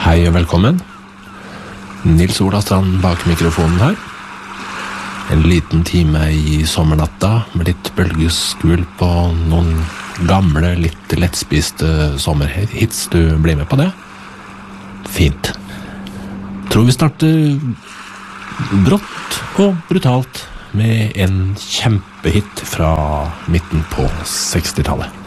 Hei og velkommen. Nils Ola Strand bak mikrofonen her. En liten time i sommernatta med litt bølgeskvulp og noen gamle, litt lettspiste sommerhits. Du blir med på det? Fint. Tror vi starter brått og brutalt med en kjempehit fra midten på 60-tallet.